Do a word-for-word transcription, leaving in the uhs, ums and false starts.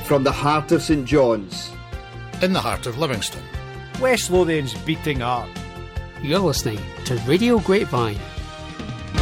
From the heart of St John's. In the heart of Livingston. West Lothian's beating heart. You're listening to Radio Grapevine